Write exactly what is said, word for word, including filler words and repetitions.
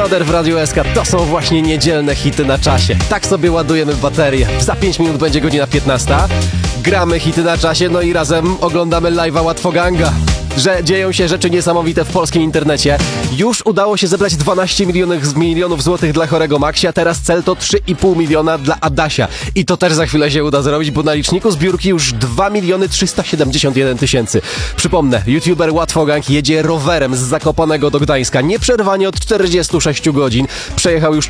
Brother w Radiu S K. To są właśnie niedzielne hity na czasie. Tak sobie ładujemy baterię. Za pięć minut będzie godzina piętnasta. Gramy hity na czasie, no i razem oglądamy live'a Łatwoganga. Że dzieją się rzeczy niesamowite w polskim internecie. Już udało się zebrać dwanaście milionów, milionów złotych dla chorego Maxia, teraz cel to trzy i pół miliona dla Adasia. I to też za chwilę się uda zrobić, bo na liczniku zbiórki już dwa miliony trzysta siedemdziesiąt jeden tysięcy. Przypomnę, youtuber Łatwogang jedzie rowerem z Zakopanego do Gdańska. Nieprzerwanie od czterdziestu sześciu godzin. Przejechał już